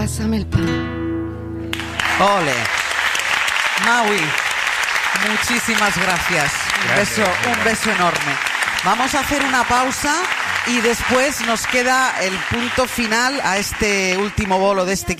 Pásame el pan. Ole. Maui, muchísimas gracias. Un beso enorme. Vamos a hacer una pausa y después nos queda el punto final a este último bolo de este